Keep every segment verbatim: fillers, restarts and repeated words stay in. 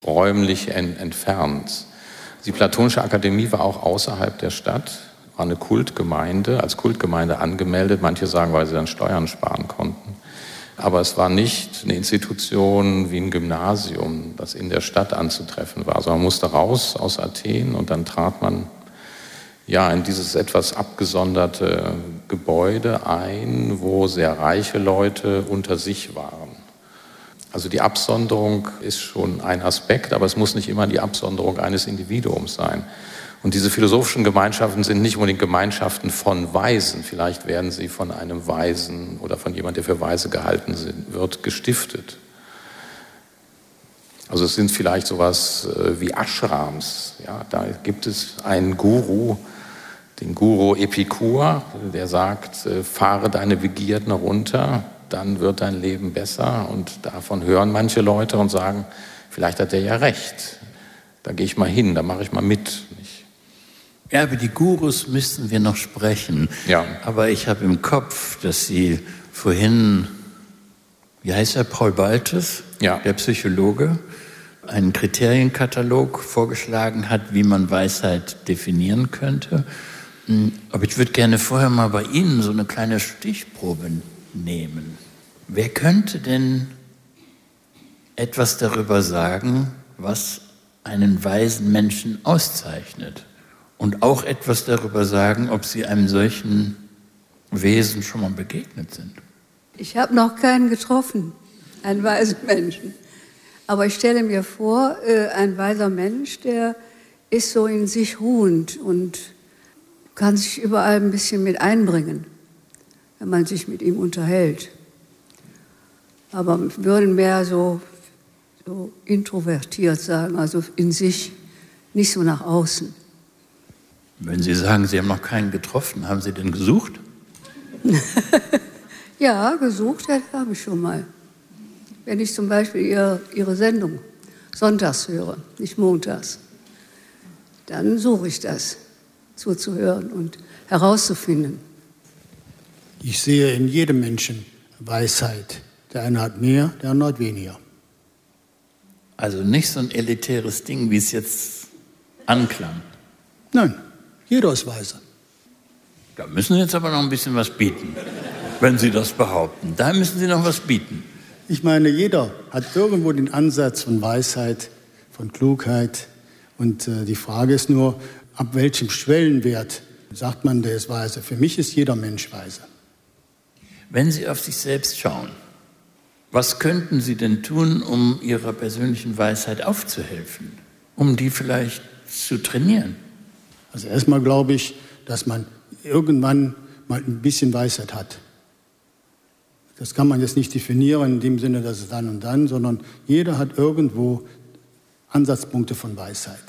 räumlich en- entfernt. Die Platonische Akademie war auch außerhalb der Stadt, war eine Kultgemeinde, als Kultgemeinde angemeldet. Manche sagen, weil sie dann Steuern sparen konnten. Aber es war nicht eine Institution wie ein Gymnasium, das in der Stadt anzutreffen war. Also man musste raus aus Athen und dann trat man ja in dieses etwas abgesonderte Gebäude ein, wo sehr reiche Leute unter sich waren. Also die Absonderung ist schon ein Aspekt, aber es muss nicht immer die Absonderung eines Individuums sein. Und diese philosophischen Gemeinschaften sind nicht unbedingt Gemeinschaften von Weisen. Vielleicht werden sie von einem Weisen oder von jemandem, der für Weise gehalten wird, gestiftet. Also es sind vielleicht sowas wie Ashrams. Ja, da gibt es einen Guru, den Guru Epikur, der sagt, fahre deine Begierden runter, dann wird dein Leben besser. Und davon hören manche Leute und sagen, vielleicht hat er ja recht. Da gehe ich mal hin, da mache ich mal mit. Ja, über die Gurus müssten wir noch sprechen. Ja. Aber ich habe im Kopf, dass Sie vorhin, wie heißt er, Paul Baltes, ja. der Psychologe, einen Kriterienkatalog vorgeschlagen hat, wie man Weisheit definieren könnte. Aber ich würde gerne vorher mal bei Ihnen so eine kleine Stichprobe nehmen. Wer könnte denn etwas darüber sagen, was einen weisen Menschen auszeichnet? Und auch etwas darüber sagen, ob Sie einem solchen Wesen schon mal begegnet sind. Ich habe noch keinen getroffen, einen weisen Menschen. Aber ich stelle mir vor, ein weiser Mensch, der ist so in sich ruhend und kann sich überall ein bisschen mit einbringen, wenn man sich mit ihm unterhält. Aber würden mehr so, so introvertiert sagen, also in sich, nicht so nach außen. Wenn Sie sagen, Sie haben noch keinen getroffen, haben Sie denn gesucht? Ja, gesucht habe ich schon mal. Wenn ich zum Beispiel Ihre, Ihre Sendung sonntags höre, nicht montags, dann suche ich das, zuzuhören und herauszufinden. Ich sehe in jedem Menschen Weisheit. Der eine hat mehr, der andere hat weniger. Also nicht so ein elitäres Ding, wie es jetzt anklang. Nein. Jeder ist weise. Da müssen Sie jetzt aber noch ein bisschen was bieten, wenn Sie das behaupten. Da müssen Sie noch was bieten. Ich meine, jeder hat irgendwo den Ansatz von Weisheit, von Klugheit. Und äh, die Frage ist nur, ab welchem Schwellenwert sagt man, der ist weise. Für mich ist jeder Mensch weise. Wenn Sie auf sich selbst schauen, was könnten Sie denn tun, um Ihrer persönlichen Weisheit aufzuhelfen? Um die vielleicht zu trainieren? Also erstmal glaube ich, dass man irgendwann mal ein bisschen Weisheit hat. Das kann man jetzt nicht definieren in dem Sinne, dass es dann und dann, sondern jeder hat irgendwo Ansatzpunkte von Weisheit.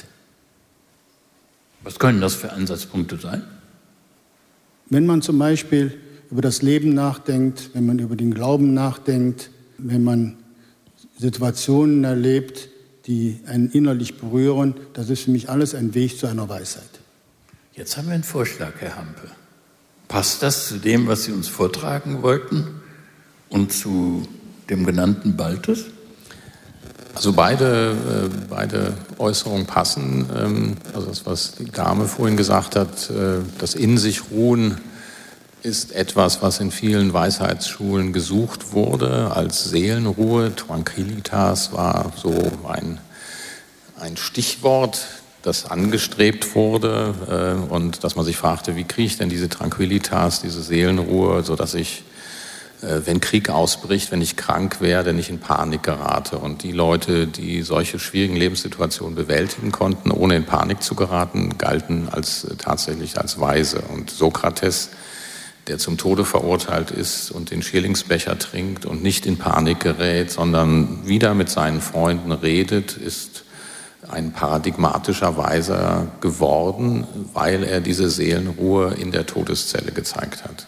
Was können das für Ansatzpunkte sein? Wenn man zum Beispiel über das Leben nachdenkt, wenn man über den Glauben nachdenkt, wenn man Situationen erlebt, die einen innerlich berühren, das ist für mich alles ein Weg zu einer Weisheit. Jetzt haben wir einen Vorschlag, Herr Hampe. Passt das zu dem, was Sie uns vortragen wollten und zu dem genannten Baltes? Also beide, äh, beide Äußerungen passen. Ähm, also das, was die Dame vorhin gesagt hat, äh, das in sich ruhen ist etwas, was in vielen Weisheitsschulen gesucht wurde als Seelenruhe. Tranquillitas war so ein, ein Stichwort, das angestrebt wurde äh, und dass man sich fragte, wie kriege ich denn diese Tranquillitas, diese Seelenruhe, sodass ich, äh, wenn Krieg ausbricht, wenn ich krank werde, nicht in Panik gerate. Und die Leute, die solche schwierigen Lebenssituationen bewältigen konnten, ohne in Panik zu geraten, galten als, äh, tatsächlich als weise. Und Sokrates, der zum Tode verurteilt ist und den Schierlingsbecher trinkt und nicht in Panik gerät, sondern wieder mit seinen Freunden redet, ist ein paradigmatischer Weiser geworden, weil er diese Seelenruhe in der Todeszelle gezeigt hat.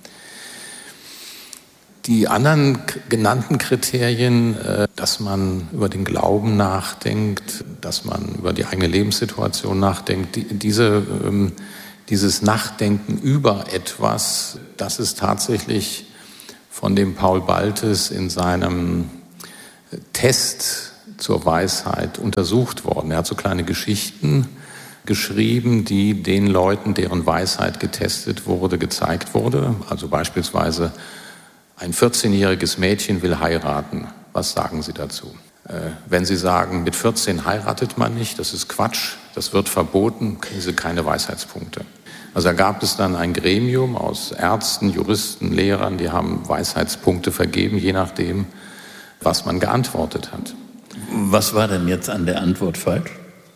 Die anderen genannten Kriterien, dass man über den Glauben nachdenkt, dass man über die eigene Lebenssituation nachdenkt, diese, dieses Nachdenken über etwas, das ist tatsächlich von dem Paul Baltes in seinem Test zur Weisheit untersucht worden. Er hat so kleine Geschichten geschrieben, die den Leuten, deren Weisheit getestet wurde, gezeigt wurde. Also beispielsweise ein vierzehnjähriges Mädchen will heiraten. Was sagen Sie dazu? Äh, wenn Sie sagen, mit vierzehn heiratet man nicht, das ist Quatsch, das wird verboten, kriegen Sie keine Weisheitspunkte. Also da gab es dann ein Gremium aus Ärzten, Juristen, Lehrern, die haben Weisheitspunkte vergeben, je nachdem, was man geantwortet hat. Was war denn jetzt an der Antwort falsch?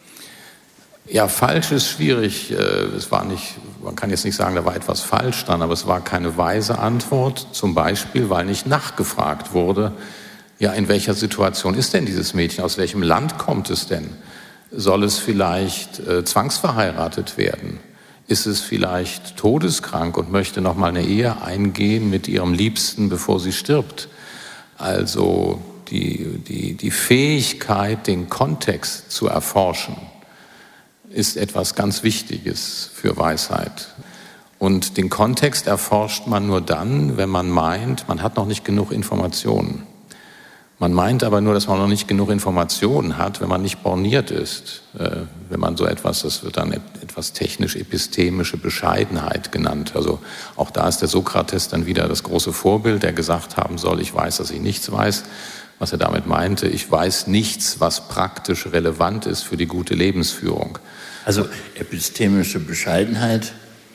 Ja, falsch ist schwierig. Es war nicht, man kann jetzt nicht sagen, da war etwas falsch dran, aber es war keine weise Antwort, zum Beispiel, weil nicht nachgefragt wurde, ja, in welcher Situation ist denn dieses Mädchen, aus welchem Land kommt es denn? Soll es vielleicht äh, zwangsverheiratet werden? Ist es vielleicht todeskrank und möchte noch mal eine Ehe eingehen mit ihrem Liebsten, bevor sie stirbt? Also die, die, die Fähigkeit, den Kontext zu erforschen, ist etwas ganz Wichtiges für Weisheit. Und den Kontext erforscht man nur dann, wenn man meint, man hat noch nicht genug Informationen. Man meint aber nur, dass man noch nicht genug Informationen hat, wenn man nicht borniert ist. Äh, wenn man so etwas, das wird dann etwas technisch-epistemische Bescheidenheit genannt. Also auch da ist der Sokrates dann wieder das große Vorbild, der gesagt haben soll, ich weiß, dass ich nichts weiß. Was er damit meinte, ich weiß nichts, was praktisch relevant ist für die gute Lebensführung. Also epistemische Bescheidenheit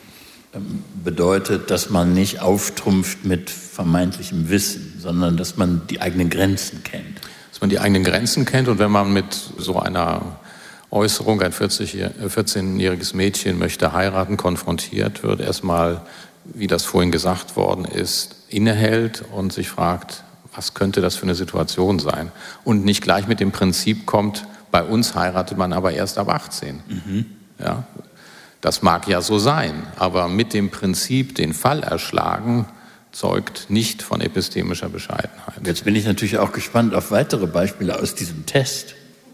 bedeutet, dass man nicht auftrumpft mit vermeintlichem Wissen, sondern dass man die eigenen Grenzen kennt. Dass man die eigenen Grenzen kennt und wenn man mit so einer Äußerung, ein vierzehnjähriges Mädchen möchte heiraten, konfrontiert wird, erstmal, wie das vorhin gesagt worden ist, innehält und sich fragt, was könnte das für eine Situation sein? Und nicht gleich mit dem Prinzip kommt, bei uns heiratet man aber erst ab achtzehn. Mhm. Ja, das mag ja so sein, aber mit dem Prinzip den Fall erschlagen, zeugt nicht von epistemischer Bescheidenheit. Jetzt bin ich natürlich auch gespannt auf weitere Beispiele aus diesem Test.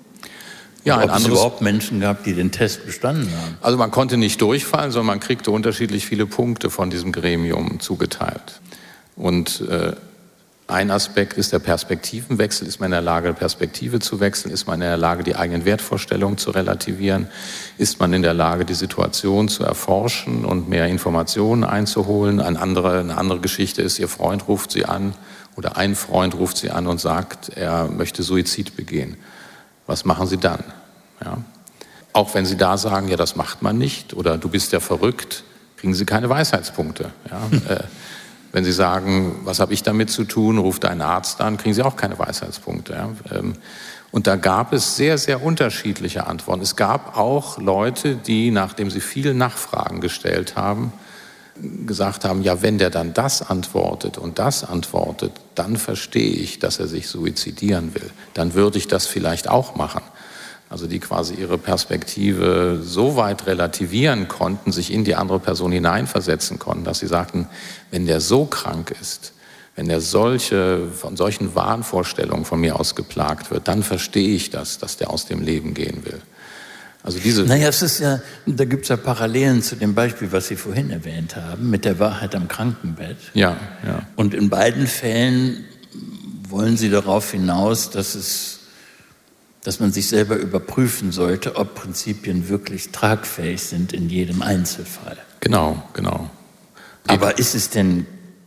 Ja, ob ein anderes, es überhaupt Menschen gab, die den Test bestanden haben. Also man konnte nicht durchfallen, sondern man kriegte unterschiedlich viele Punkte von diesem Gremium zugeteilt. Und äh, ein Aspekt ist der Perspektivenwechsel. Ist man in der Lage, Perspektive zu wechseln? Ist man in der Lage, die eigenen Wertvorstellungen zu relativieren? Ist man in der Lage, die Situation zu erforschen und mehr Informationen einzuholen? Eine andere, eine andere Geschichte ist, Ihr Freund ruft Sie an oder ein Freund ruft Sie an und sagt, er möchte Suizid begehen. Was machen Sie dann? Ja. Auch wenn Sie da sagen, ja, das macht man nicht oder du bist ja verrückt, kriegen Sie keine Weisheitspunkte. Ja. äh, Wenn Sie sagen, was habe ich damit zu tun, ruft ein Arzt an, kriegen Sie auch keine Weisheitspunkte. Ja. Und da gab es sehr, sehr unterschiedliche Antworten. Es gab auch Leute, die, nachdem sie viele Nachfragen gestellt haben, gesagt haben, ja, wenn der dann das antwortet und das antwortet, dann verstehe ich, dass er sich suizidieren will. Dann würde ich das vielleicht auch machen. Also die quasi ihre Perspektive so weit relativieren konnten, sich in die andere Person hineinversetzen konnten, dass sie sagten, wenn der so krank ist, wenn der solche, von solchen Wahnvorstellungen von mir aus geplagt wird, dann verstehe ich das, dass der aus dem Leben gehen will. Also diese naja, es ist ja, da gibt es ja Parallelen zu dem Beispiel, was Sie vorhin erwähnt haben, mit der Wahrheit am Krankenbett. Ja, ja. Und in beiden Fällen wollen Sie darauf hinaus, dass es dass man sich selber überprüfen sollte, ob Prinzipien wirklich tragfähig sind in jedem Einzelfall. Genau, genau. Aber ist es denn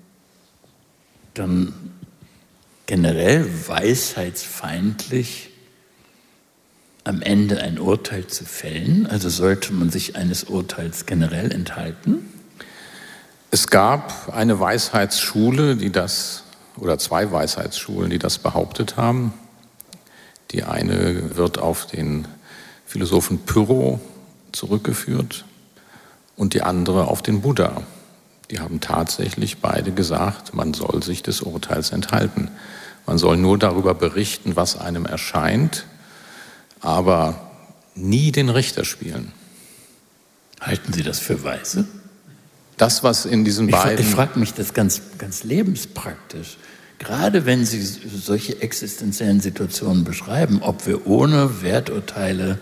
dann generell weisheitsfeindlich, am Ende ein Urteil zu fällen? Also sollte man sich eines Urteils generell enthalten? Es gab eine Weisheitsschule, die das, oder zwei Weisheitsschulen, die das behauptet haben. Die eine wird auf den Philosophen Pyrrho zurückgeführt und die andere auf den Buddha. Die haben tatsächlich beide gesagt, man soll sich des Urteils enthalten. Man soll nur darüber berichten, was einem erscheint, aber nie den Richter spielen. Halten Sie das für weise? Das, was in diesen ich beiden... Ich frage mich das ganz, ganz lebenspraktisch. Gerade wenn Sie solche existenziellen Situationen beschreiben, ob wir ohne Werturteile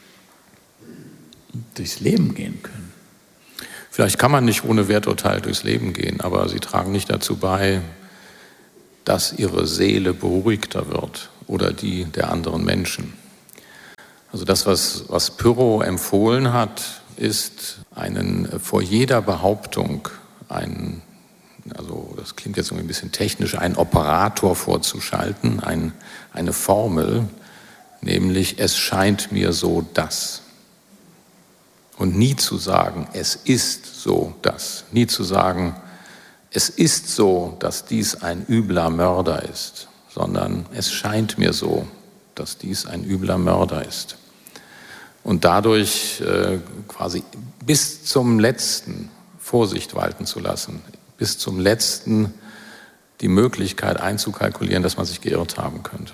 durchs Leben gehen können. Vielleicht kann man nicht ohne Werturteil durchs Leben gehen, aber sie tragen nicht dazu bei, dass ihre Seele beruhigter wird oder die der anderen Menschen. Also das, was, was Pyrrho empfohlen hat, ist einen vor jeder Behauptung, einen, also das klingt jetzt ein bisschen technisch, einen Operator vorzuschalten, ein, eine Formel, nämlich es scheint mir so, dass. Und nie zu sagen, es ist so, dass. Nie zu sagen, es ist so, dass dies ein übler Mörder ist, sondern es scheint mir so, dass dies ein übler Mörder ist. Und dadurch äh, quasi bis zum Letzten Vorsicht walten zu lassen, bis zum Letzten die Möglichkeit einzukalkulieren, dass man sich geirrt haben könnte.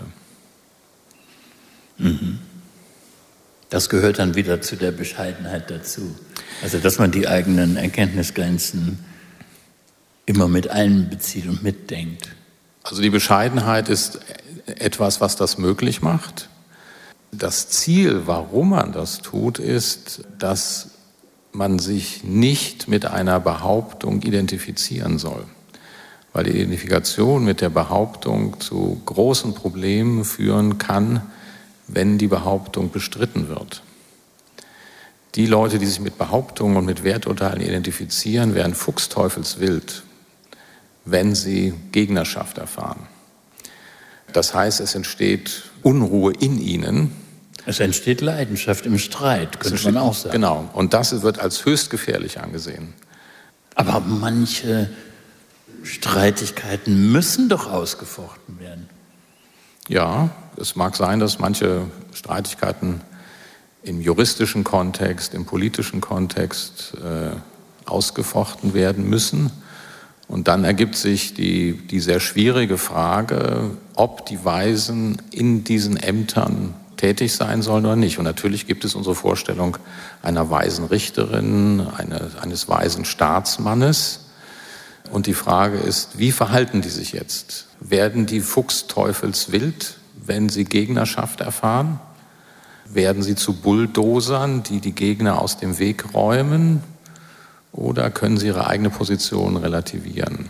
Mhm. Das gehört dann wieder zu der Bescheidenheit dazu. Also, dass man die eigenen Erkenntnisgrenzen immer mit einbezieht und mitdenkt. Also die Bescheidenheit ist etwas, was das möglich macht. Das Ziel, warum man das tut, ist, dass man sich nicht mit einer Behauptung identifizieren soll. Weil die Identifikation mit der Behauptung zu großen Problemen führen kann, wenn die Behauptung bestritten wird. Die Leute, die sich mit Behauptungen und mit Werturteilen identifizieren, werden fuchsteufelswild, wenn sie Gegnerschaft erfahren. Das heißt, es entsteht Unruhe in ihnen. Es entsteht Leidenschaft im Streit, könnte man auch sagen. Genau, und das wird als höchst gefährlich angesehen. Aber manche Streitigkeiten müssen doch ausgefochten werden. Ja, es mag sein, dass manche Streitigkeiten im juristischen Kontext, im politischen Kontext äh, ausgefochten werden müssen. Und dann ergibt sich die, die sehr schwierige Frage, ob die Weisen in diesen Ämtern tätig sein sollen oder nicht. Und natürlich gibt es unsere Vorstellung einer weisen Richterin, eine, eines weisen Staatsmannes. Und die Frage ist, wie verhalten die sich jetzt? Werden die fuchsteufelswild, wenn sie Gegnerschaft erfahren? Werden sie zu Bulldozern, die die Gegner aus dem Weg räumen? Oder können sie ihre eigene Position relativieren?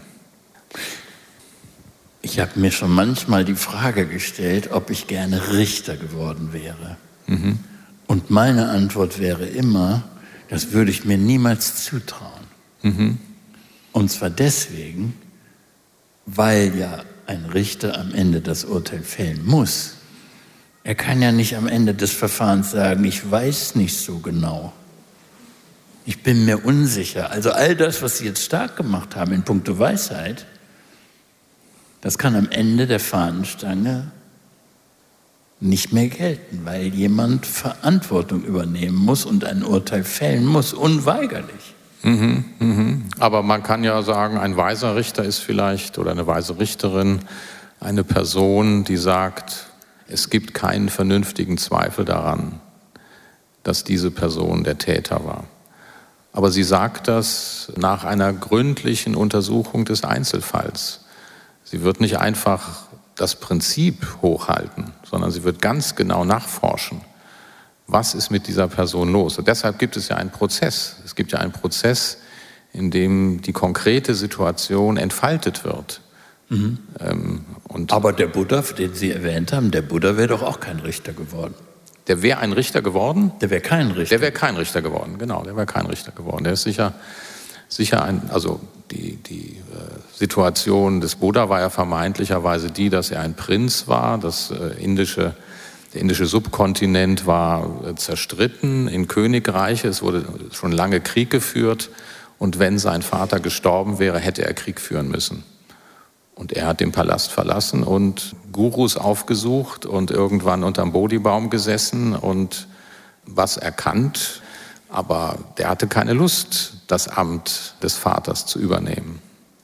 Ich habe mir schon manchmal die Frage gestellt, ob ich gerne Richter geworden wäre. Mhm. Und meine Antwort wäre immer, das würde ich mir niemals zutrauen. Mhm. Und zwar deswegen, weil ja ein Richter am Ende das Urteil fällen muss. Er kann ja nicht am Ende des Verfahrens sagen, ich weiß nicht so genau. Ich bin mir unsicher. Also all das, was Sie jetzt stark gemacht haben in puncto Weisheit, das kann am Ende der Fahnenstange nicht mehr gelten, weil jemand Verantwortung übernehmen muss und ein Urteil fällen muss, unweigerlich. Mhm, mhm. Aber man kann ja sagen, ein weiser Richter ist vielleicht, oder eine weise Richterin, eine Person, die sagt, es gibt keinen vernünftigen Zweifel daran, dass diese Person der Täter war. Aber sie sagt das nach einer gründlichen Untersuchung des Einzelfalls. Sie wird nicht einfach das Prinzip hochhalten, sondern sie wird ganz genau nachforschen, was ist mit dieser Person los. Und deshalb gibt es ja einen Prozess. Es gibt ja einen Prozess, in dem die konkrete Situation entfaltet wird. Mhm. Ähm, und Aber der Buddha, den Sie erwähnt haben, der Buddha wäre doch auch kein Richter geworden. Der wäre ein Richter geworden? Der wäre kein Richter. Der wäre kein Richter geworden, genau, der wäre kein Richter geworden. Der ist sicher, sicher ein, also die, die äh, Situation des Buddha war ja vermeintlicherweise die, dass er ein Prinz war. Das äh, indische, der indische Subkontinent war äh, zerstritten in Königreiche. Es wurde schon lange Krieg geführt. Und wenn sein Vater gestorben wäre, hätte er Krieg führen müssen. Und er hat den Palast verlassen und Gurus aufgesucht und irgendwann unterm Bodhibaum gesessen und was erkannt. Aber der hatte keine Lust, das Amt des Vaters zu übernehmen.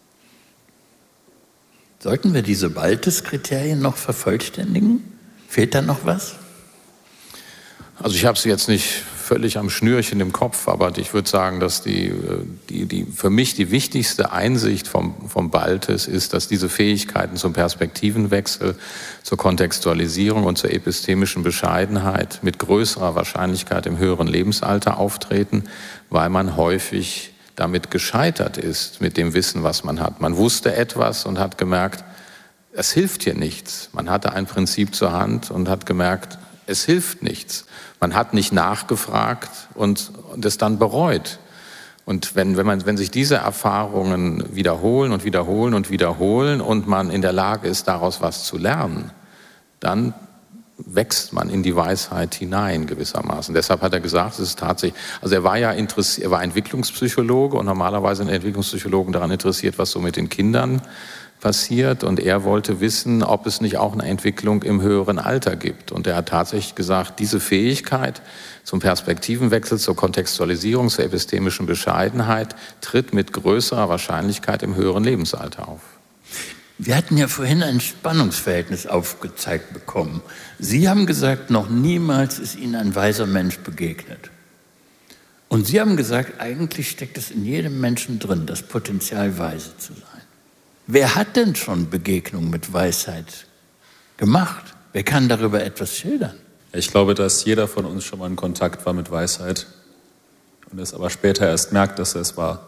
Sollten wir diese Baltes-Kriterien noch vervollständigen? Fehlt da noch was? Also ich habe sie jetzt nicht völlig am Schnürchen im Kopf, aber ich würde sagen, dass die, die, die für mich die wichtigste Einsicht vom, vom Baltes ist, dass diese Fähigkeiten zum Perspektivenwechsel, zur Kontextualisierung und zur epistemischen Bescheidenheit mit größerer Wahrscheinlichkeit im höheren Lebensalter auftreten, weil man häufig damit gescheitert ist, mit dem Wissen, was man hat. Man wusste etwas und hat gemerkt, es hilft hier nichts. Man hatte ein Prinzip zur Hand und hat gemerkt, es hilft nichts. Man hat nicht nachgefragt und, und es dann bereut. Und wenn, wenn, man, wenn sich diese Erfahrungen wiederholen und wiederholen und wiederholen und man in der Lage ist, daraus was zu lernen, dann wächst man in die Weisheit hinein gewissermaßen. Deshalb hat er gesagt, es ist tatsächlich, also er war ja interessiert, er war Entwicklungspsychologe und normalerweise sind Entwicklungspsychologen daran interessiert, was so mit den Kindern passiert, und er wollte wissen, ob es nicht auch eine Entwicklung im höheren Alter gibt. Und er hat tatsächlich gesagt, diese Fähigkeit zum Perspektivenwechsel, zur Kontextualisierung, zur epistemischen Bescheidenheit tritt mit größerer Wahrscheinlichkeit im höheren Lebensalter auf. Wir hatten ja vorhin ein Spannungsverhältnis aufgezeigt bekommen. Sie haben gesagt, noch niemals ist Ihnen ein weiser Mensch begegnet. Und Sie haben gesagt, eigentlich steckt es in jedem Menschen drin, das Potenzial, weise zu sein. Wer hat denn schon Begegnungen mit Weisheit gemacht? Wer kann darüber etwas schildern? Ich glaube, dass jeder von uns schon mal in Kontakt war mit Weisheit und es aber später erst merkt, dass er es war.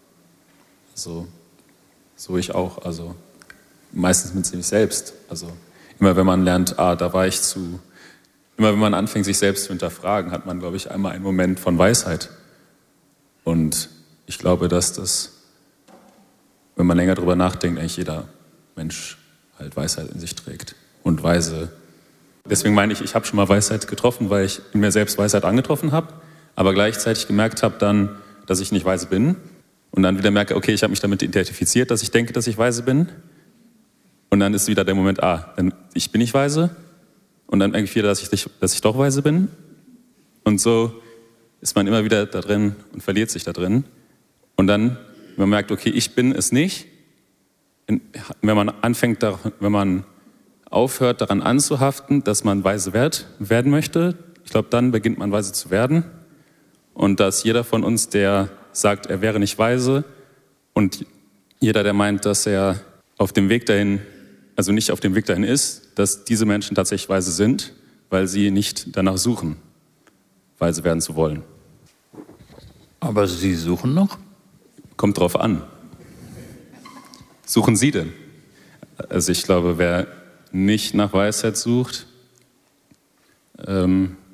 Also, so ich auch. Also meistens mit sich selbst. Also immer wenn man lernt, ah, da war ich zu... Immer wenn man anfängt, sich selbst zu hinterfragen, hat man, glaube ich, einmal einen Moment von Weisheit. Und ich glaube, dass das, wenn man länger drüber nachdenkt, eigentlich jeder Mensch halt Weisheit in sich trägt und weise. Deswegen meine ich, ich habe schon mal Weisheit getroffen, weil ich in mir selbst Weisheit angetroffen habe, aber gleichzeitig gemerkt habe dann, dass ich nicht weise bin und dann wieder merke, okay, ich habe mich damit identifiziert, dass ich denke, dass ich weise bin, und dann ist wieder der Moment, ah, dann, ich bin nicht weise, und dann merke ich wieder, dass ich, dass ich doch weise bin, und so ist man immer wieder da drin und verliert sich da drin, und dann man merkt, okay, ich bin es nicht. Wenn man anfängt, wenn man aufhört, daran anzuhaften, dass man weise werd, werden möchte, ich glaube, dann beginnt man weise zu werden. Und dass jeder von uns, der sagt, er wäre nicht weise, und jeder, der meint, dass er auf dem Weg dahin, also nicht auf dem Weg dahin ist, dass diese Menschen tatsächlich weise sind, weil sie nicht danach suchen, weise werden zu wollen. Aber Sie suchen noch? Kommt drauf an. Suchen Sie denn? Also ich glaube, wer nicht nach Weisheit sucht, ähm,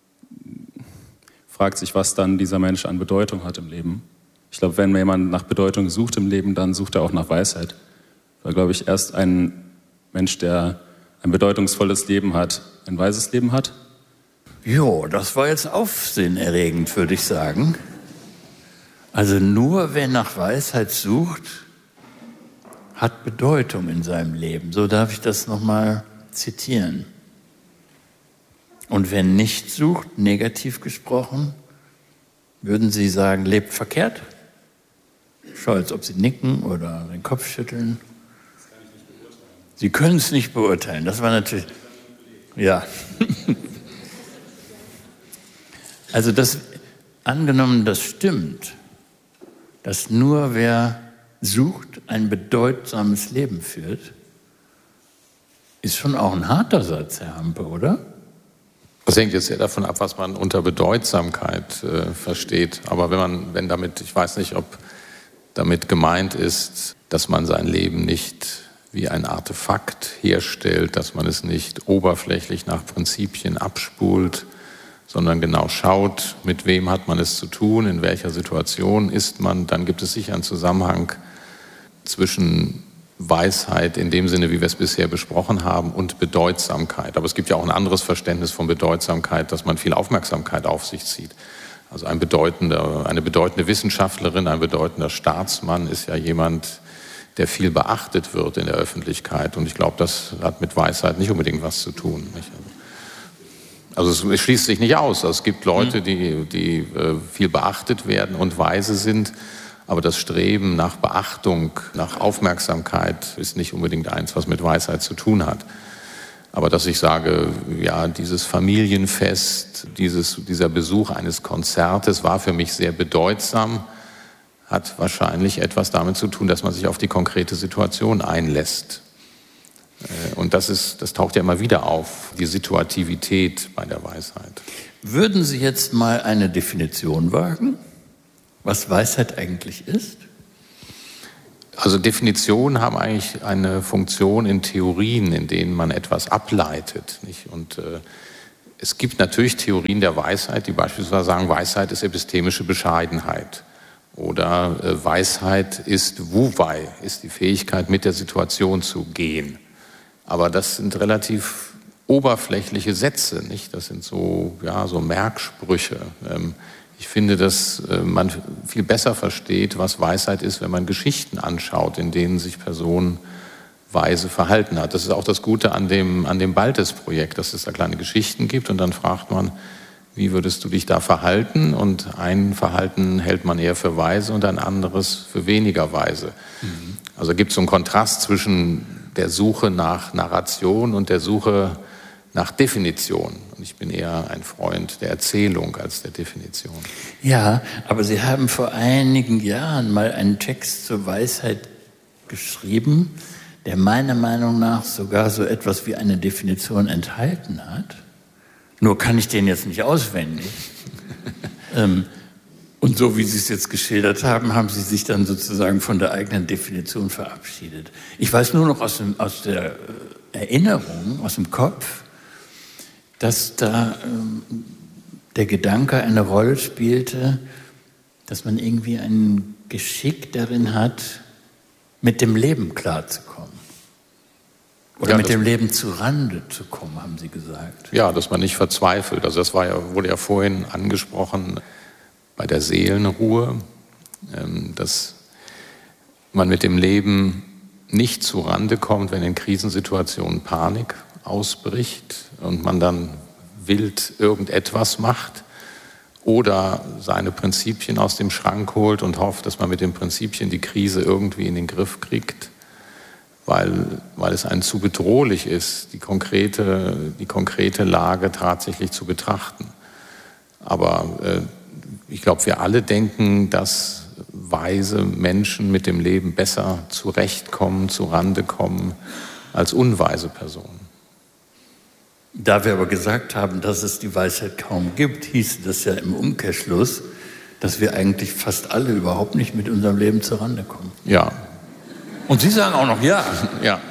fragt sich, was dann dieser Mensch an Bedeutung hat im Leben. Ich glaube, wenn jemand nach Bedeutung sucht im Leben, dann sucht er auch nach Weisheit. Weil, glaube ich, erst ein Mensch, der ein bedeutungsvolles Leben hat, ein weises Leben hat. Jo, das war jetzt aufsehenerregend, würde ich sagen. Also nur wer nach Weisheit sucht, hat Bedeutung in seinem Leben. So darf ich das nochmal zitieren. Und wer nicht sucht, negativ gesprochen, würden Sie sagen, lebt verkehrt? Schau, als ob Sie nicken oder den Kopf schütteln. Das kann ich nicht beurteilen. Sie können es nicht beurteilen. Das war natürlich... Ja. Also das, angenommen, das stimmt, dass nur wer sucht, ein bedeutsames Leben führt, ist schon auch ein harter Satz, Herr Hampe, oder? Das hängt jetzt sehr davon ab, was man unter Bedeutsamkeit äh, versteht. Aber wenn man, wenn damit, ich weiß nicht, ob damit gemeint ist, dass man sein Leben nicht wie ein Artefakt herstellt, dass man es nicht oberflächlich nach Prinzipien abspult, sondern genau schaut, mit wem hat man es zu tun, in welcher Situation ist man, dann gibt es sicher einen Zusammenhang zwischen Weisheit in dem Sinne, wie wir es bisher besprochen haben, und Bedeutsamkeit. Aber es gibt ja auch ein anderes Verständnis von Bedeutsamkeit, dass man viel Aufmerksamkeit auf sich zieht. Also ein bedeutender, eine bedeutende Wissenschaftlerin, ein bedeutender Staatsmann ist ja jemand, der viel beachtet wird in der Öffentlichkeit. Und ich glaube, das hat mit Weisheit nicht unbedingt was zu tun. Nicht? Also es schließt sich nicht aus. Es gibt Leute, die, die äh, viel beachtet werden und weise sind, aber das Streben nach Beachtung, nach Aufmerksamkeit ist nicht unbedingt eins, was mit Weisheit zu tun hat. Aber dass ich sage, ja, dieses Familienfest, dieses, dieser Besuch eines Konzertes war für mich sehr bedeutsam, hat wahrscheinlich etwas damit zu tun, dass man sich auf die konkrete Situation einlässt. Und das ist, das taucht ja immer wieder auf, die Situativität bei der Weisheit. Würden Sie jetzt mal eine Definition wagen, was Weisheit eigentlich ist? Also Definitionen haben eigentlich eine Funktion in Theorien, in denen man etwas ableitet, nicht? Und äh, es gibt natürlich Theorien der Weisheit, die beispielsweise sagen, Weisheit ist epistemische Bescheidenheit. Oder äh, Weisheit ist Wu-Wei, ist die Fähigkeit, mit der Situation zu gehen. Aber das sind relativ oberflächliche Sätze, nicht? Das sind so, ja, so Merksprüche. Ähm, ich finde, dass äh, man viel besser versteht, was Weisheit ist, wenn man Geschichten anschaut, in denen sich Personen weise verhalten hat. Das ist auch das Gute an dem, an dem Baltes-Projekt, dass es da kleine Geschichten gibt und dann fragt man, wie würdest du dich da verhalten? Und ein Verhalten hält man eher für weise und ein anderes für weniger weise. Mhm. Also gibt es so einen Kontrast zwischen der Suche nach Narration und der Suche nach Definition. Und ich bin eher ein Freund der Erzählung als der Definition. Ja, aber Sie haben vor einigen Jahren mal einen Text zur Weisheit geschrieben, der meiner Meinung nach sogar so etwas wie eine Definition enthalten hat. Nur kann ich den jetzt nicht auswendig. ähm, und so wie Sie es jetzt geschildert haben, haben Sie sich dann sozusagen von der eigenen Definition verabschiedet. Ich weiß nur noch aus, dem, aus der Erinnerung, aus dem Kopf, dass da ähm, der Gedanke eine Rolle spielte, dass man irgendwie ein Geschick darin hat, mit dem Leben klarzukommen. Oder ja, mit dem Leben zu Rande zu kommen, haben Sie gesagt. Ja, dass man nicht verzweifelt. Also das war ja, wurde ja vorhin angesprochen bei der Seelenruhe, ähm, dass man mit dem Leben nicht zu Rande kommt, wenn in Krisensituationen Panik ausbricht und man dann wild irgendetwas macht oder seine Prinzipien aus dem Schrank holt und hofft, dass man mit den Prinzipien die Krise irgendwie in den Griff kriegt, weil, weil es einem zu bedrohlich ist, die konkrete, die konkrete Lage tatsächlich zu betrachten. Aber äh, ich glaube, wir alle denken, dass weise Menschen mit dem Leben besser zurechtkommen, zu Rande kommen als unweise Personen. Da wir aber gesagt haben, dass es die Weisheit kaum gibt, hieß das ja im Umkehrschluss, dass wir eigentlich fast alle überhaupt nicht mit unserem Leben zurande kommen. Ja. Und Sie sagen auch noch ja. Ja.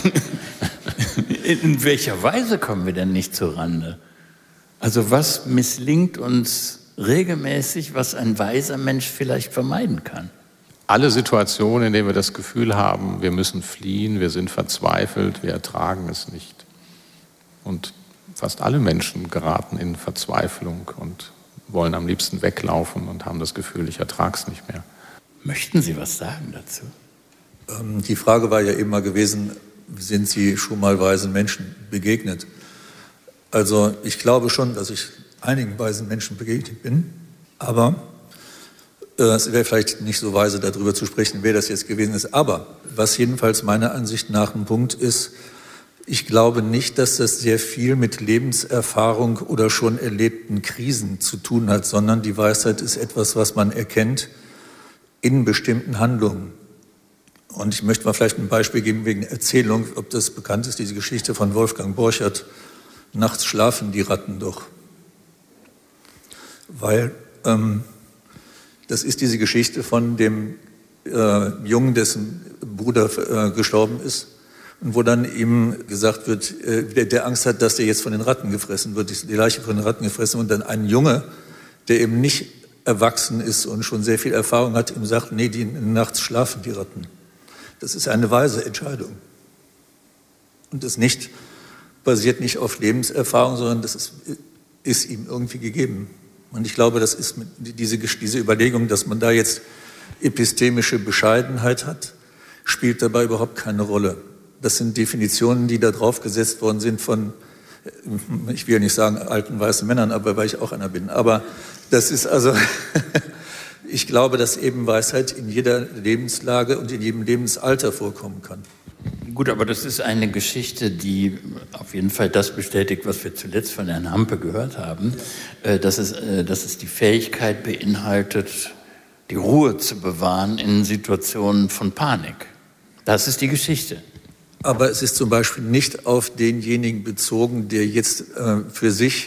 In welcher Weise kommen wir denn nicht zurande? Also was misslingt uns regelmäßig, was ein weiser Mensch vielleicht vermeiden kann? Alle Situationen, in denen wir das Gefühl haben, wir müssen fliehen, wir sind verzweifelt, wir ertragen es nicht. Und fast alle Menschen geraten in Verzweiflung und wollen am liebsten weglaufen und haben das Gefühl, ich ertrage es nicht mehr. Möchten Sie was sagen dazu? Ähm, die Frage war ja eben mal gewesen, sind Sie schon mal weisen Menschen begegnet? Also ich glaube schon, dass ich einigen weisen Menschen begegnet bin, aber äh, es wäre vielleicht nicht so weise, darüber zu sprechen, wer das jetzt gewesen ist. Aber was jedenfalls meiner Ansicht nach ein Punkt ist, ich glaube nicht, dass das sehr viel mit Lebenserfahrung oder schon erlebten Krisen zu tun hat, sondern die Weisheit ist etwas, was man erkennt in bestimmten Handlungen. Und ich möchte mal vielleicht ein Beispiel geben wegen Erzählung, ob das bekannt ist, diese Geschichte von Wolfgang Borchert, nachts schlafen die Ratten doch. Weil ähm, das ist diese Geschichte von dem äh, Jungen, dessen Bruder äh, gestorben ist. Und wo dann ihm gesagt wird, äh, der, der Angst hat, dass der jetzt von den Ratten gefressen wird, die Leiche von den Ratten gefressen wird. Und dann ein Junge, der eben nicht erwachsen ist und schon sehr viel Erfahrung hat, ihm sagt, nee, die nachts schlafen die Ratten. Das ist eine weise Entscheidung. Und das nicht, basiert nicht auf Lebenserfahrung, sondern das ist, ist ihm irgendwie gegeben. Und ich glaube, das ist diese, diese Überlegung, dass man da jetzt epistemische Bescheidenheit hat, spielt dabei überhaupt keine Rolle. Das sind Definitionen, die da drauf gesetzt worden sind von, ich will ja nicht sagen alten weißen Männern, aber weil ich auch einer bin. Aber das ist also, ich glaube, dass eben Weisheit in jeder Lebenslage und in jedem Lebensalter vorkommen kann. Gut, aber das ist eine Geschichte, die auf jeden Fall das bestätigt, was wir zuletzt von Herrn Hampe gehört haben, dass es, dass es die Fähigkeit beinhaltet, die Ruhe zu bewahren in Situationen von Panik. Das ist die Geschichte. Aber es ist zum Beispiel nicht auf denjenigen bezogen, der jetzt äh, für sich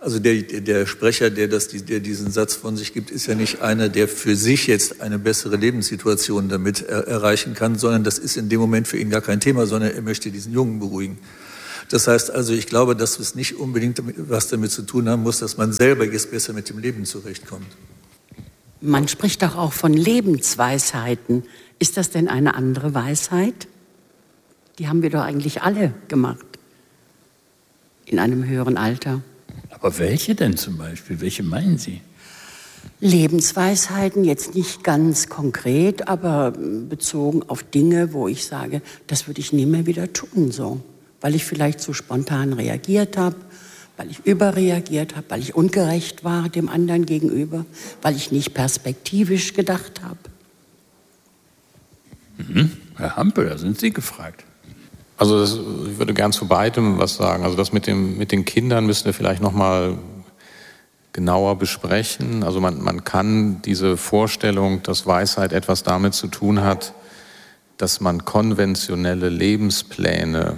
Also der, der Sprecher, der, das, der diesen Satz von sich gibt, ist ja nicht einer, der für sich jetzt eine bessere Lebenssituation damit er, erreichen kann, sondern das ist in dem Moment für ihn gar kein Thema, sondern er möchte diesen Jungen beruhigen. Das heißt also, ich glaube, dass es nicht unbedingt damit, was damit zu tun haben muss, dass man selber jetzt besser mit dem Leben zurechtkommt. Man spricht doch auch von Lebensweisheiten. Ist das denn eine andere Weisheit? Die haben wir doch eigentlich alle gemacht. In einem höheren Alter. Aber welche denn zum Beispiel? Welche meinen Sie? Lebensweisheiten, jetzt nicht ganz konkret, aber bezogen auf Dinge, wo ich sage, das würde ich nie mehr wieder tun, so. Weil ich vielleicht zu spontan reagiert habe, weil ich überreagiert habe, weil ich ungerecht war dem anderen gegenüber, weil ich nicht perspektivisch gedacht habe. Mhm. Herr Hampel, da sind Sie gefragt. Also das, ich würde gern zu beidem was sagen. Also das mit, dem, mit den Kindern müssen wir vielleicht noch mal genauer besprechen. Also man, man kann diese Vorstellung, dass Weisheit etwas damit zu tun hat, dass man konventionelle Lebenspläne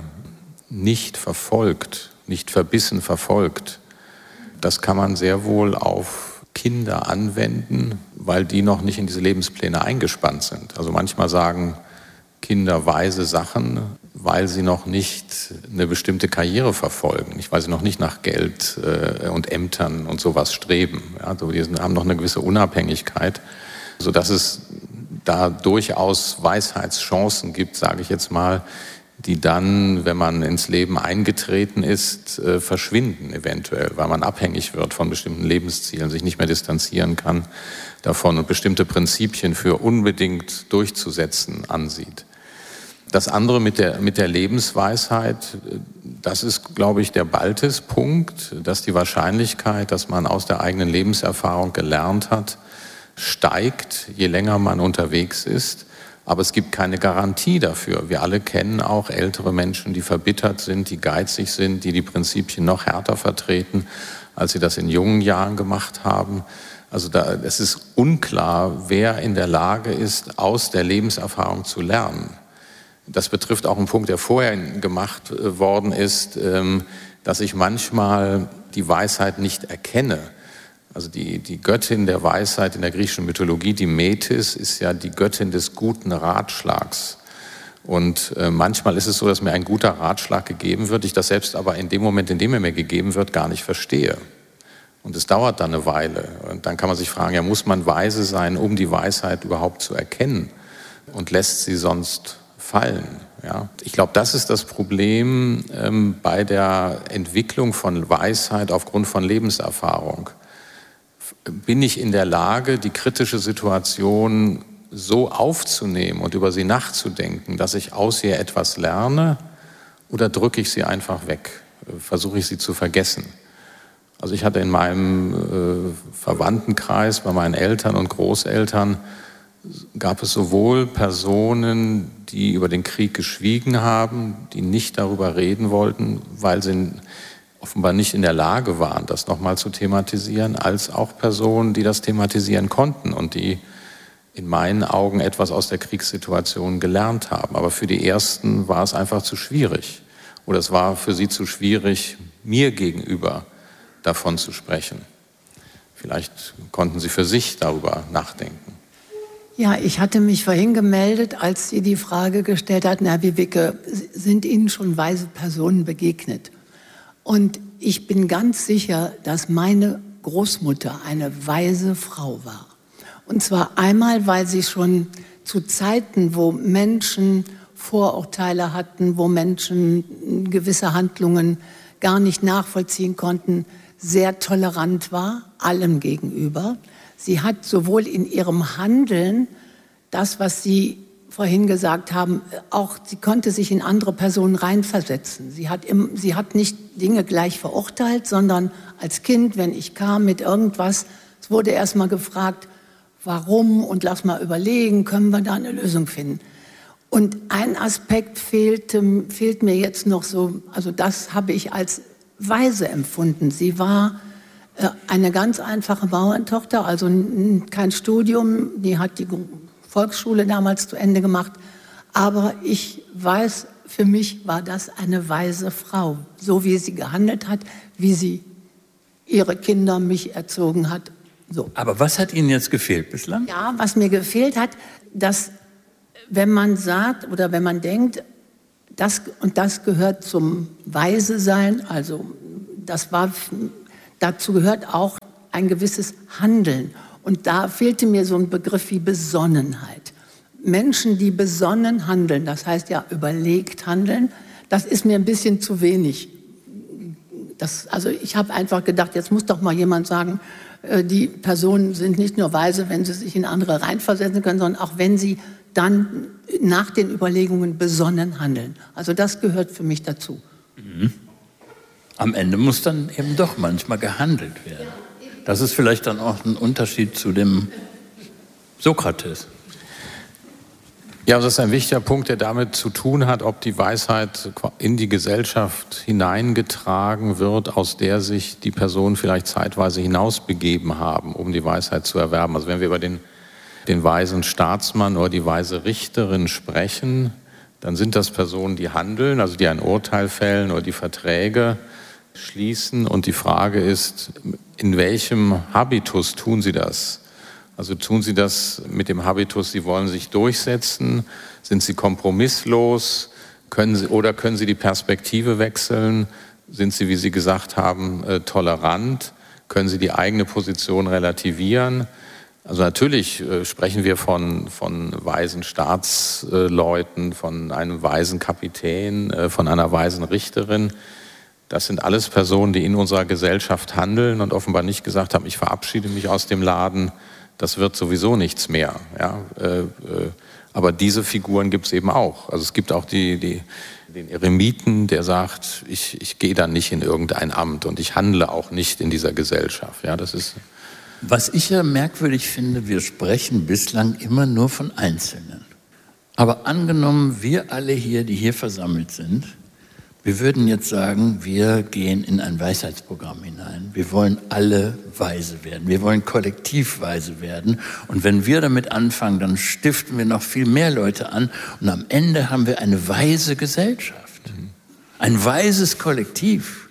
nicht verfolgt, nicht verbissen verfolgt. Das kann man sehr wohl auf Kinder anwenden, weil die noch nicht in diese Lebenspläne eingespannt sind. Also manchmal sagen Kinder weise Sachen, weil sie noch nicht eine bestimmte Karriere verfolgen, nicht, weil sie noch nicht nach Geld äh, und Ämtern und sowas streben. Ja, also die haben noch eine gewisse Unabhängigkeit, sodass es da durchaus Weisheitschancen gibt, sage ich jetzt mal, die dann, wenn man ins Leben eingetreten ist, äh, verschwinden eventuell, weil man abhängig wird von bestimmten Lebenszielen, sich nicht mehr distanzieren kann davon und bestimmte Prinzipien für unbedingt durchzusetzen ansieht. Das andere mit der, mit der Lebensweisheit, das ist, glaube ich, der Baltes-Punkt, dass die Wahrscheinlichkeit, dass man aus der eigenen Lebenserfahrung gelernt hat, steigt, je länger man unterwegs ist. Aber es gibt keine Garantie dafür. Wir alle kennen auch ältere Menschen, die verbittert sind, die geizig sind, die die Prinzipien noch härter vertreten, als sie das in jungen Jahren gemacht haben. Also da, es ist unklar, wer in der Lage ist, aus der Lebenserfahrung zu lernen. Das betrifft auch einen Punkt, der vorher gemacht worden ist, dass ich manchmal die Weisheit nicht erkenne. Also die, die Göttin der Weisheit in der griechischen Mythologie, die Metis, ist ja die Göttin des guten Ratschlags. Und manchmal ist es so, dass mir ein guter Ratschlag gegeben wird, ich das selbst aber in dem Moment, in dem er mir gegeben wird, gar nicht verstehe. Und es dauert dann eine Weile. Und dann kann man sich fragen, ja, muss man weise sein, um die Weisheit überhaupt zu erkennen? Und lässt sie sonst fallen. Ja. Ich glaube, das ist das Problem ähm, bei der Entwicklung von Weisheit aufgrund von Lebenserfahrung. Bin ich in der Lage, die kritische Situation so aufzunehmen und über sie nachzudenken, dass ich aus ihr etwas lerne, oder drücke ich sie einfach weg, versuche ich sie zu vergessen? Also ich hatte in meinem äh, Verwandtenkreis, bei meinen Eltern und Großeltern, gab es sowohl Personen, die über den Krieg geschwiegen haben, die nicht darüber reden wollten, weil sie offenbar nicht in der Lage waren, das nochmal zu thematisieren, als auch Personen, die das thematisieren konnten und die in meinen Augen etwas aus der Kriegssituation gelernt haben. Aber für die Ersten war es einfach zu schwierig. Oder es war für sie zu schwierig, mir gegenüber davon zu sprechen. Vielleicht konnten sie für sich darüber nachdenken. Ja, ich hatte mich vorhin gemeldet, als Sie die Frage gestellt hatten, Herr Wiewicke, sind Ihnen schon weise Personen begegnet? Und ich bin ganz sicher, dass meine Großmutter eine weise Frau war. Und zwar einmal, weil sie schon zu Zeiten, wo Menschen Vorurteile hatten, wo Menschen gewisse Handlungen gar nicht nachvollziehen konnten, sehr tolerant war, allem gegenüber. Sie hat sowohl in ihrem Handeln das, was Sie vorhin gesagt haben, auch sie konnte sich in andere Personen reinversetzen. Sie hat, im, sie hat nicht Dinge gleich verurteilt, sondern als Kind, wenn ich kam mit irgendwas, es wurde erst mal gefragt, warum, und lass mal überlegen, können wir da eine Lösung finden. Und ein Aspekt fehlte, fehlt mir jetzt noch so, also das habe ich als weise empfunden. Sie war eine ganz einfache Bauerntochter, also kein Studium, die hat die Volksschule damals zu Ende gemacht. Aber ich weiß, für mich war das eine weise Frau, so wie sie gehandelt hat, wie sie ihre Kinder, mich erzogen hat. So. Aber was hat Ihnen jetzt gefehlt bislang? Ja, was mir gefehlt hat, dass wenn man sagt oder wenn man denkt, das und das gehört zum Weise sein, also das war, dazu gehört auch ein gewisses Handeln. Und da fehlte mir so ein Begriff wie Besonnenheit. Menschen, die besonnen handeln, das heißt ja überlegt handeln, das ist mir ein bisschen zu wenig. Das, also ich habe einfach gedacht, jetzt muss doch mal jemand sagen, die Personen sind nicht nur weise, wenn sie sich in andere reinversetzen können, sondern auch wenn sie dann nach den Überlegungen besonnen handeln. Also das gehört für mich dazu. Mhm. Am Ende muss dann eben doch manchmal gehandelt werden. Das ist vielleicht dann auch ein Unterschied zu dem Sokrates. Ja, das ist ein wichtiger Punkt, der damit zu tun hat, ob die Weisheit in die Gesellschaft hineingetragen wird, aus der sich die Personen vielleicht zeitweise hinausbegeben haben, um die Weisheit zu erwerben. Also wenn wir über den, den weisen Staatsmann oder die weise Richterin sprechen, dann sind das Personen, die handeln, also die ein Urteil fällen oder die Verträge schließen. Und die Frage ist, in welchem Habitus tun sie das? Also tun sie das mit dem Habitus, sie wollen sich durchsetzen? Sind sie kompromisslos? Können sie, oder können sie die Perspektive wechseln? Sind sie, wie Sie gesagt haben, äh, tolerant? Können sie die eigene Position relativieren? Also natürlich äh, sprechen wir von, von weisen Staatsleuten, von einem weisen Kapitän, äh, von einer weisen Richterin. Das sind alles Personen, die in unserer Gesellschaft handeln und offenbar nicht gesagt haben, ich verabschiede mich aus dem Laden, das wird sowieso nichts mehr. Ja? Äh, äh, aber diese Figuren gibt es eben auch. Also es gibt auch die, die, den Eremiten, der sagt, ich, ich gehe dann nicht in irgendein Amt und ich handle auch nicht in dieser Gesellschaft. Ja, das ist Was ich ja merkwürdig finde, wir sprechen bislang immer nur von Einzelnen. Aber angenommen, wir alle hier, die hier versammelt sind, wir würden jetzt sagen, wir gehen in ein Weisheitsprogramm hinein. Wir wollen alle weise werden. Wir wollen kollektiv weise werden. Und wenn wir damit anfangen, dann stiften wir noch viel mehr Leute an. Und am Ende haben wir eine weise Gesellschaft. Ein weises Kollektiv.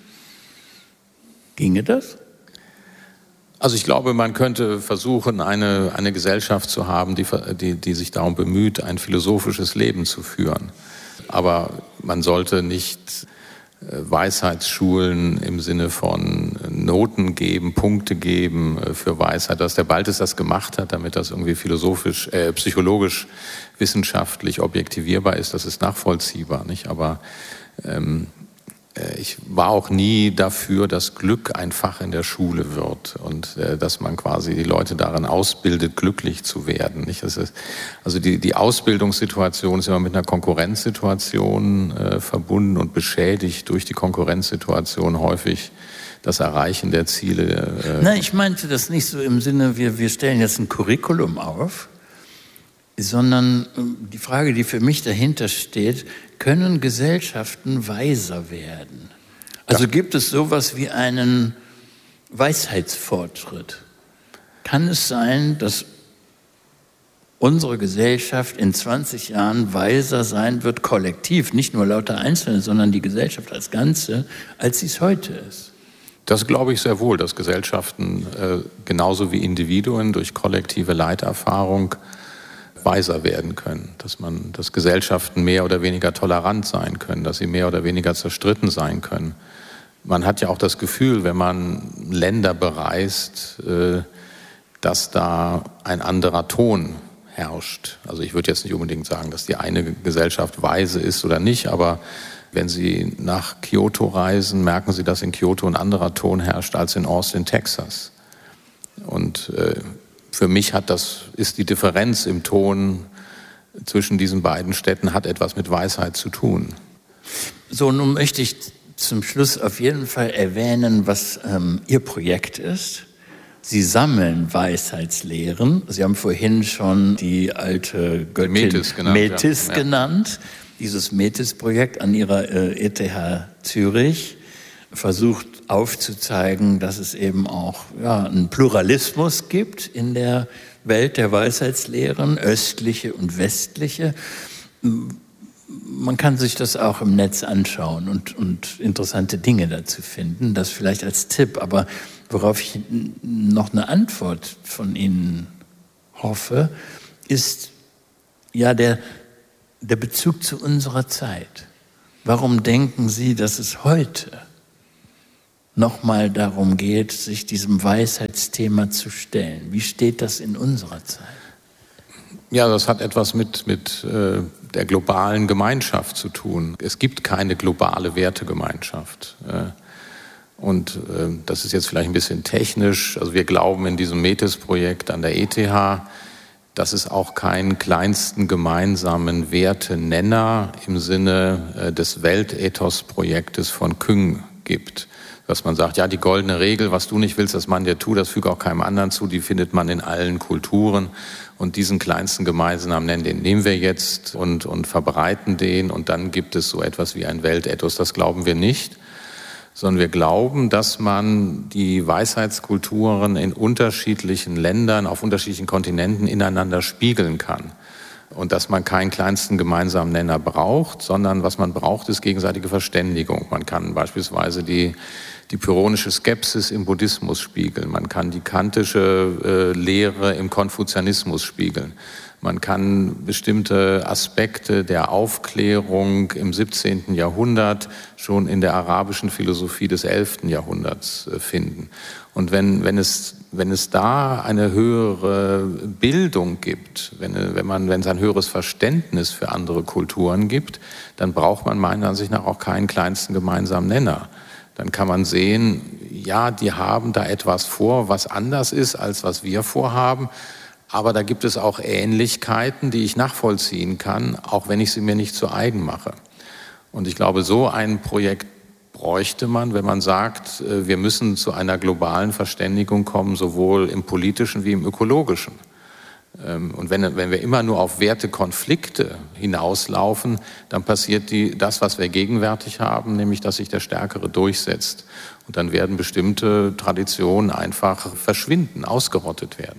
Ginge das? Also ich glaube, man könnte versuchen, eine, eine Gesellschaft zu haben, die, die, die sich darum bemüht, ein philosophisches Leben zu führen. Aber man sollte nicht Weisheitsschulen im Sinne von Noten geben, Punkte geben für Weisheit. Dass der Baltes das gemacht hat, damit das irgendwie philosophisch, äh, psychologisch, wissenschaftlich objektivierbar ist, das ist nachvollziehbar, nicht? Aber ähm, ich war auch nie dafür, dass Glück ein Fach in der Schule wird und äh, dass man quasi die Leute darin ausbildet, glücklich zu werden. Nicht? Das ist, also die, die Ausbildungssituation ist immer mit einer Konkurrenzsituation äh, verbunden und beschädigt durch die Konkurrenzsituation häufig das Erreichen der Ziele. Äh Nein, ich meinte das nicht so im Sinne, wir, wir stellen jetzt ein Curriculum auf, sondern die Frage, die für mich dahinter steht, können Gesellschaften weiser werden? Also ja. Gibt es sowas wie einen Weisheitsfortschritt? Kann es sein, dass unsere Gesellschaft in zwanzig Jahren weiser sein wird, kollektiv, nicht nur lauter Einzelne, sondern die Gesellschaft als Ganze, als sie es heute ist? Das glaube ich sehr wohl, dass Gesellschaften äh, genauso wie Individuen durch kollektive Leiterfahrung weiser werden können, dass man, dass Gesellschaften mehr oder weniger tolerant sein können, dass sie mehr oder weniger zerstritten sein können. Man hat ja auch das Gefühl, wenn man Länder bereist, dass da ein anderer Ton herrscht. Also ich würde jetzt nicht unbedingt sagen, dass die eine Gesellschaft weise ist oder nicht, aber wenn Sie nach Kyoto reisen, merken Sie, dass in Kyoto ein anderer Ton herrscht als in Austin, Texas. Und äh, für mich hat das, ist die Differenz im Ton zwischen diesen beiden Städten hat etwas mit Weisheit zu tun. So, nun möchte ich zum Schluss auf jeden Fall erwähnen, was ähm, Ihr Projekt ist. Sie sammeln Weisheitslehren. Sie haben vorhin schon die alte Göttin Metis genannt. Metis ja. genannt. Dieses Metis-Projekt an Ihrer äh, E T H Zürich versucht aufzuzeigen, dass es eben auch ja, einen Pluralismus gibt in der Welt der Weisheitslehren, östliche und westliche. Man kann sich das auch im Netz anschauen und, und interessante Dinge dazu finden, das vielleicht als Tipp. Aber worauf ich noch eine Antwort von Ihnen hoffe, ist ja der, der Bezug zu unserer Zeit. Warum denken Sie, dass es heute nochmal darum geht, sich diesem Weisheitsthema zu stellen? Wie steht das in unserer Zeit? Ja, das hat etwas mit, mit äh, der globalen Gemeinschaft zu tun. Es gibt keine globale Wertegemeinschaft. Äh, und äh, das ist jetzt vielleicht ein bisschen technisch. Also wir glauben in diesem Metis-Projekt an der E T H, dass es auch keinen kleinsten gemeinsamen Wertenenner im Sinne äh, des Weltethos-Projektes von Küng gibt. Dass man sagt, ja, die goldene Regel, was du nicht willst, dass man dir tut, das füge auch keinem anderen zu, die findet man in allen Kulturen. Und diesen kleinsten gemeinsamen Nenner, den nehmen wir jetzt und, und verbreiten den. Und dann gibt es so etwas wie ein Weltethos. Das glauben wir nicht, sondern wir glauben, dass man die Weisheitskulturen in unterschiedlichen Ländern, auf unterschiedlichen Kontinenten ineinander spiegeln kann. Und dass man keinen kleinsten gemeinsamen Nenner braucht, sondern was man braucht, ist gegenseitige Verständigung. Man kann beispielsweise die, die pyrrhonische Skepsis im Buddhismus spiegeln. Man kann die kantische äh, Lehre im Konfuzianismus spiegeln. Man kann bestimmte Aspekte der Aufklärung im siebzehnten Jahrhundert schon in der arabischen Philosophie des elften Jahrhunderts äh, finden. Und wenn, wenn es, wenn es da eine höhere Bildung gibt, wenn, wenn man, wenn es ein höheres Verständnis für andere Kulturen gibt, dann braucht man meiner Ansicht nach auch keinen kleinsten gemeinsamen Nenner. Dann kann man sehen, ja, die haben da etwas vor, was anders ist, als was wir vorhaben. Aber da gibt es auch Ähnlichkeiten, die ich nachvollziehen kann, auch wenn ich sie mir nicht zu eigen mache. Und ich glaube, so ein Projekt bräuchte man, wenn man sagt, wir müssen zu einer globalen Verständigung kommen, sowohl im politischen wie im ökologischen. Und wenn, wenn wir immer nur auf Wertekonflikte hinauslaufen, dann passiert die, das, was wir gegenwärtig haben, nämlich dass sich der Stärkere durchsetzt. Und dann werden bestimmte Traditionen einfach verschwinden, ausgerottet werden.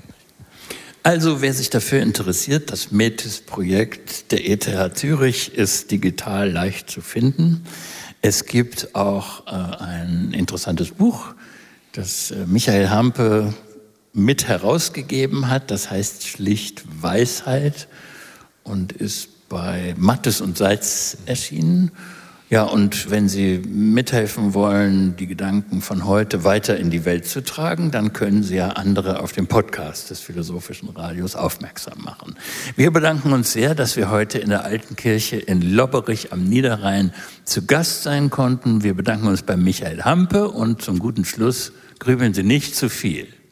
Also wer sich dafür interessiert, das Metis-Projekt der E T H Zürich ist digital leicht zu finden. Es gibt auch äh, ein interessantes Buch, das äh, Michael Hampe mit herausgegeben hat. Das heißt schlicht Weisheit und ist bei Mattes und Seitz erschienen. Ja, und wenn Sie mithelfen wollen, die Gedanken von heute weiter in die Welt zu tragen, dann können Sie ja andere auf den Podcast des Philosophischen Radios aufmerksam machen. Wir bedanken uns sehr, dass wir heute in der Alten Kirche in Lobberich am Niederrhein zu Gast sein konnten. Wir bedanken uns bei Michael Hampe und zum guten Schluss grübeln Sie nicht zu viel.